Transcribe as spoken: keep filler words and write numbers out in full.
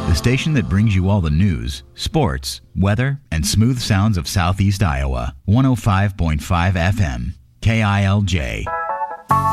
The station that brings you all the news, sports, weather, and smooth sounds of Southeast Iowa. one oh five point five F M, K I L J.